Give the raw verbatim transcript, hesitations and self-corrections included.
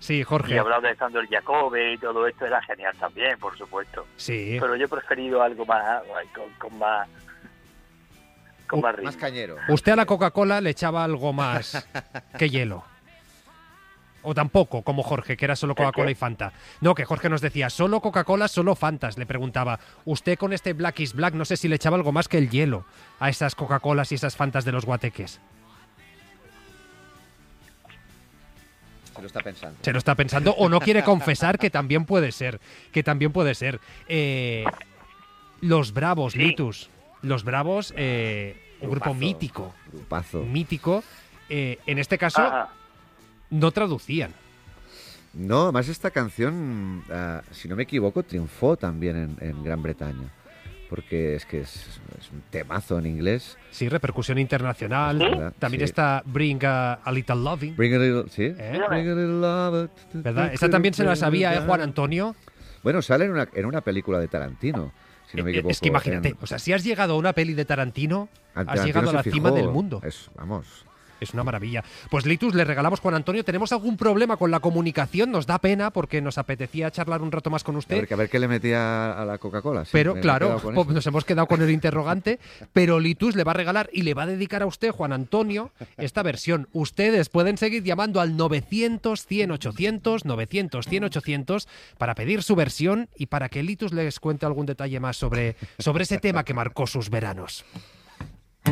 Sí, Jorge. Y hablado de Sandor Jacobe y todo esto era genial también, por supuesto. Sí. Pero yo he preferido algo más, con, con más... con Uh, más ritmo. Más cañero. Usted a la Coca-Cola le echaba algo más que hielo. O tampoco, como Jorge, que era solo Coca-Cola y Fanta. No, que Jorge nos decía, solo Coca-Cola, solo Fantas. Le preguntaba, usted con este Black is Black, no sé si le echaba algo más que el hielo a esas Coca-Colas y esas Fantas de los guateques. Se lo está pensando. Se lo está pensando o no quiere confesar, que también puede ser. Que también puede ser. Eh, los Bravos, Sí. Litus. Los Bravos, eh, un grupo Grupazo, mítico. Grupazo. Mítico. Eh, en este caso, Ajá. no traducían. No, además esta canción, uh, si no me equivoco, triunfó también en, en Gran Bretaña. Porque es que es, es un temazo en inglés. Sí, repercusión internacional. Es verdad, También sí. está Bring a, a Little Loving. Bring a little, ¿sí? ¿Eh? Bring a little love. ¿Verdad? Esa también se la sabía, ¿eh, Juan Antonio? Bueno, sale en una, en una película de Tarantino, si no me Eh, equivoco. es que imagínate, en- o sea, si has llegado a una peli de Tarantino, has Tarantino llegado a se la fijó, cima del mundo. Es, vamos. Es una maravilla. Pues Litus, le regalamos, Juan Antonio, tenemos algún problema con la comunicación, nos da pena porque nos apetecía charlar un rato más con A usted. ver, que a ver qué le metía a la Coca-Cola. sí, Pero me he claro, quedado con pues eso. nos hemos quedado con el interrogante, pero Litus le va a regalar y le va a dedicar a usted, Juan Antonio, esta versión. Ustedes pueden seguir llamando al novecientos, cien, ochocientos, novecientos, cien, ochocientos para pedir su versión y para que Litus les cuente algún detalle más sobre, sobre ese tema que marcó sus veranos.